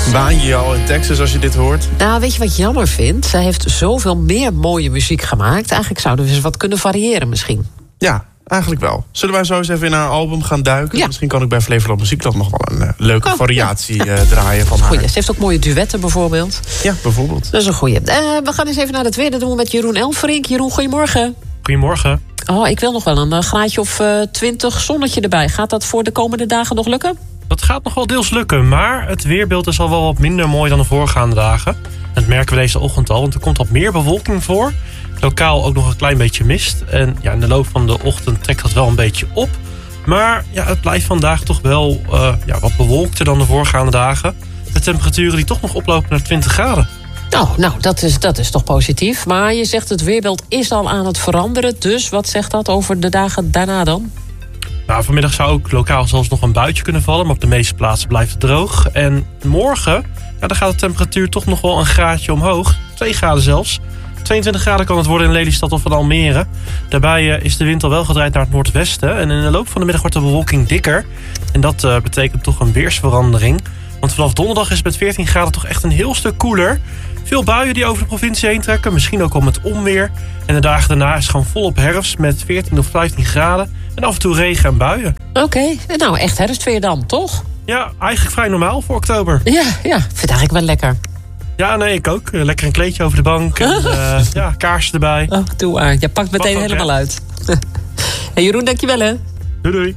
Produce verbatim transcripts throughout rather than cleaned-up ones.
Baan je je al in Texas als je dit hoort? Nou, weet je wat ik jammer vind? Zij heeft zoveel meer mooie muziek gemaakt. Eigenlijk zouden we eens wat kunnen variëren misschien. Ja, eigenlijk wel. Zullen wij zo eens even in haar album gaan duiken? Ja. Misschien kan ik bij Flevoland Muziek dan nog wel een uh, leuke oh, variatie ja. uh, draaien van haar. Goeie. Ze heeft ook mooie duetten bijvoorbeeld. Ja, bijvoorbeeld. Dat is een goeie. Uh, we gaan eens even naar het weer. Dat doen we met Jeroen Elfrink. Jeroen, goedemorgen. Goedemorgen. Oh, ik wil nog wel een graadje of uh, twintig zonnetje erbij. Gaat dat voor de komende dagen nog lukken? Dat gaat nog wel deels lukken, maar het weerbeeld is al wel wat minder mooi dan de voorgaande dagen. Dat merken we deze ochtend al, want er komt wat meer bewolking voor. Lokaal ook nog een klein beetje mist. En ja, in de loop van de ochtend trekt dat wel een beetje op. Maar ja, het blijft vandaag toch wel uh, ja, wat bewolkter dan de voorgaande dagen. De temperaturen die toch nog oplopen naar twintig graden. Oh, nou, dat is, dat is toch positief. Maar je zegt het weerbeeld is al aan het veranderen. Dus wat zegt dat over de dagen daarna dan? Nou, vanmiddag zou ook lokaal zelfs nog een buitje kunnen vallen. Maar op de meeste plaatsen blijft het droog. En morgen, ja, dan gaat de temperatuur toch nog wel een graadje omhoog. Twee graden zelfs. tweeëntwintig graden kan het worden in Lelystad of in Almere. Daarbij uh, is de wind al wel gedraaid naar het noordwesten. En in de loop van de middag wordt de bewolking dikker. En dat uh, betekent toch een weersverandering. Want vanaf donderdag is het met veertien graden toch echt een heel stuk koeler. Veel buien die over de provincie heen trekken. Misschien ook al met onweer. En de dagen daarna is het gewoon volop herfst met veertien of vijftien graden. En af en toe regen en buien. Oké, okay. Nou echt herfstweer dan, toch? Ja, eigenlijk vrij normaal voor oktober. Ja, ja, vind het eigenlijk wel lekker. Ja, nee, ik ook. Lekker een kleedje over de bank. En uh, ja, kaarsen erbij. Oh, doe maar. Je pakt meteen ook, helemaal hè? Uit. Hey Jeroen, dankjewel hè. Doei doei.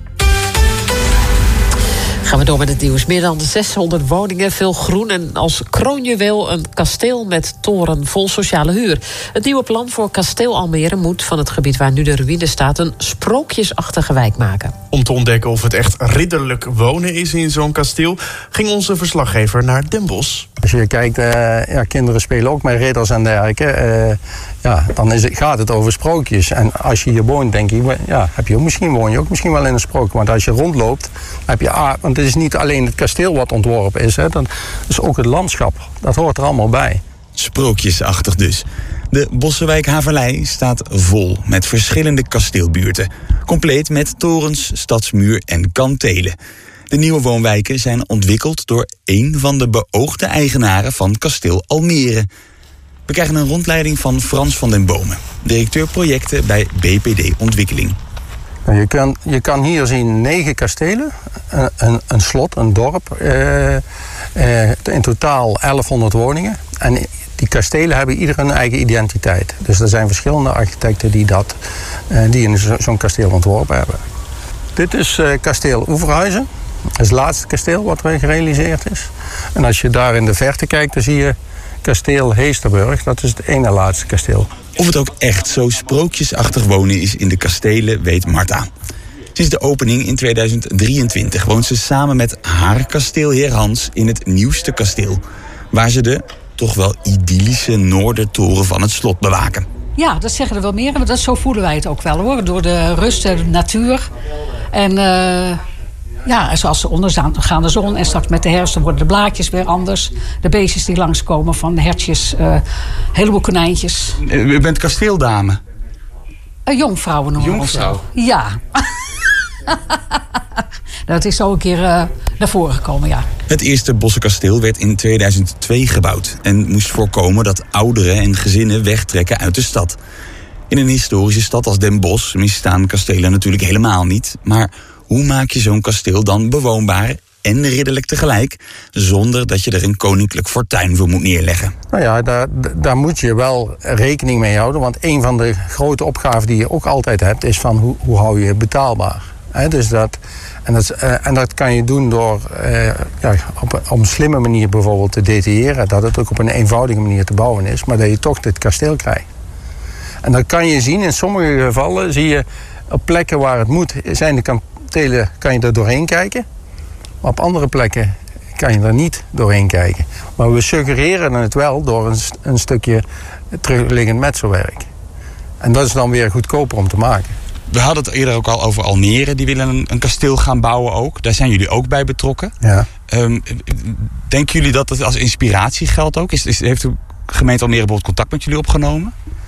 Gaan we door met het nieuws. Meer dan zeshonderd woningen, veel groen en als kroonjuweel een kasteel met toren vol sociale huur. Het nieuwe plan voor Kasteel Almere moet van het gebied waar nu de ruïne staat een sprookjesachtige wijk maken. Om te ontdekken of het echt ridderlijk wonen is in zo'n kasteel, ging onze verslaggever naar Den Bosch. Als je kijkt, uh, ja, kinderen spelen ook met ridders en dergelijke. Uh, ja, dan is het, gaat het over sprookjes. En als je hier woont, denk ik, ja, heb je ook, misschien woon je ook misschien wel in een sprookje. Want als je rondloopt, heb je... Ah, want het is niet alleen het kasteel wat ontworpen is. Hè, dat is ook het landschap. Dat hoort er allemaal bij. Sprookjesachtig dus. De Bossenwijk Haverlei staat vol met verschillende kasteelbuurten. Compleet met torens, stadsmuur en kantelen. De nieuwe woonwijken zijn ontwikkeld door één van de beoogde eigenaren van Kasteel Almere. We krijgen een rondleiding van Frans van den Bomen, directeur projecten bij B P D Ontwikkeling. Je kan, je kan hier zien negen kastelen, een, een, een slot, een dorp, uh, uh, in totaal elfhonderd woningen. En die kastelen hebben ieder een eigen identiteit. Dus er zijn verschillende architecten die, dat, uh, die in zo, zo'n kasteel ontworpen hebben. Dit is uh, kasteel Oeverhuizen. Dat is het laatste kasteel wat er gerealiseerd is. En als je daar in de verte kijkt, dan zie je kasteel Heesterburg. Dat is het ene laatste kasteel. Of het ook echt zo sprookjesachtig wonen is in de kastelen, weet Marta. Sinds de opening in tweeduizend drieëntwintig woont ze samen met haar kasteelheer Hans in het nieuwste kasteel, waar ze de toch wel idyllische Noordertoren van het slot bewaken. Ja, dat zeggen er wel meer. Maar dat, zo voelen wij het ook wel hoor. Door de rust en de natuur. En uh, ja, zoals de ondergaande zon. En straks met de herfst dan worden de blaadjes weer anders. De beestjes die langskomen van hertjes. Een uh, heleboel konijntjes. U bent kasteeldame? Uh, Jongvrouwen noemen we ons. Jongvrouw? Ja. Dat is zo een keer uh, naar voren gekomen, ja. Het eerste Bossenkasteel werd in tweeduizend twee gebouwd en moest voorkomen dat ouderen en gezinnen wegtrekken uit de stad. In een historische stad als Den Bosch misstaan kastelen natuurlijk helemaal niet. Maar hoe maak je zo'n kasteel dan bewoonbaar en ridderlijk tegelijk, zonder dat je er een koninklijk fortuin voor moet neerleggen? Nou ja, daar, daar moet je wel rekening mee houden. Want een van de grote opgaven die je ook altijd hebt, is van hoe, hoe hou je het betaalbaar? He, dus dat, en, dat, uh, en dat kan je doen door uh, ja, op, op een slimme manier bijvoorbeeld te detailleren. Dat het ook op een eenvoudige manier te bouwen is, maar dat je toch dit kasteel krijgt. En dat kan je zien, in sommige gevallen zie je op plekken waar het moet, zijn de kastelen, kan je er doorheen kijken. Maar op andere plekken kan je er niet doorheen kijken. Maar we suggereren het wel door een, een stukje terugliggend metselwerk. En dat is dan weer goedkoper om te maken. We hadden het eerder ook al over Almere. Die willen een, een kasteel gaan bouwen ook. Daar zijn jullie ook bij betrokken. Ja. Um, denken jullie dat het als inspiratie geldt ook? Is, is, heeft de gemeente Almere bijvoorbeeld contact met jullie opgenomen?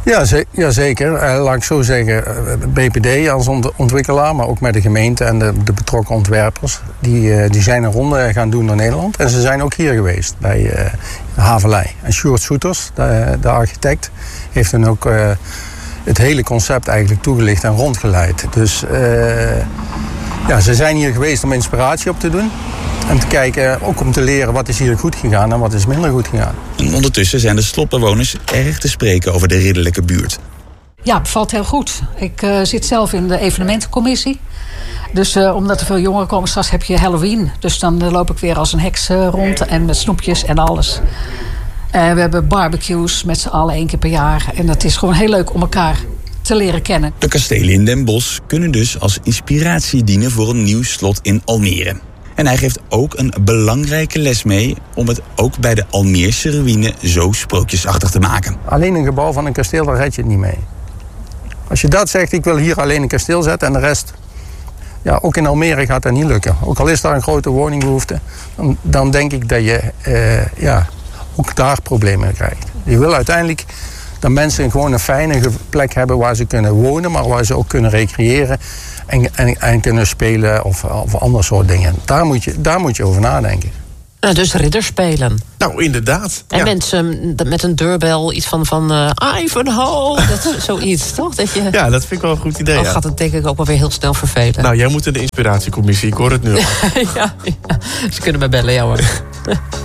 Ja, ze- ja zeker. Uh, laat ik zo zeggen, B P D als ont- ontwikkelaar, maar ook met de gemeente en de, de betrokken ontwerpers. Die, uh, die zijn een ronde gaan doen door Nederland. En ze zijn ook hier geweest bij uh, Haverlei. En Sjoerd Soeters, de, de architect, heeft dan ook uh, het hele concept eigenlijk toegelicht en rondgeleid. Dus uh, ja, ze zijn hier geweest om inspiratie op te doen. En te kijken, ook om te leren wat is hier goed gegaan en wat is minder goed gegaan. En ondertussen zijn de slotbewoners erg te spreken over de ridderlijke buurt. Ja, het bevalt heel goed. Ik uh, zit zelf in de evenementencommissie. Dus uh, omdat er veel jongeren komen, straks heb je Halloween. Dus dan uh, loop ik weer als een heks uh, rond en met snoepjes en alles. Uh, we hebben barbecues met z'n allen één keer per jaar. En dat is gewoon heel leuk om elkaar te leren kennen. De kastelen in Den Bosch kunnen dus als inspiratie dienen voor een nieuw slot in Almere. En hij geeft ook een belangrijke les mee om het ook bij de Almeerse ruïne zo sprookjesachtig te maken. Alleen een gebouw van een kasteel, daar red je het niet mee. Als je dat zegt, ik wil hier alleen een kasteel zetten en de rest... Ja, ook in Almere gaat dat niet lukken. Ook al is daar een grote woningbehoefte, dan, dan denk ik dat je uh, ja, ook daar problemen krijgt. Je wil uiteindelijk dat mensen gewoon een fijne plek hebben waar ze kunnen wonen, maar waar ze ook kunnen recreëren en, en, en kunnen spelen of, of ander soort dingen. Daar moet je, daar moet je over nadenken. Nou, dus ridderspelen. Nou, inderdaad. En ja. mensen met een deurbel, iets van, van uh, Ivanhoe, dat, zoiets, toch? Dat je, Ja, dat vind ik wel een goed idee. dan Ja. gaat het denk ik ook wel weer heel snel vervelen. Nou, jij moet in de inspiratiecommissie, ik hoor het nu al. ja, ja, ze kunnen me bellen, ja hoor.